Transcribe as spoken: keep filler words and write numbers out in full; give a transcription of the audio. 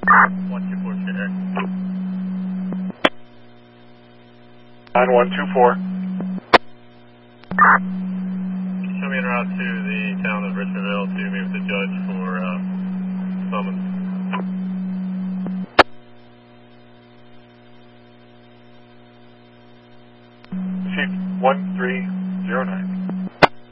one two four, share. nine one two four. Show me en route to the town of Richmondville to meet with the judge for uh, summons. Chief one three zero nine.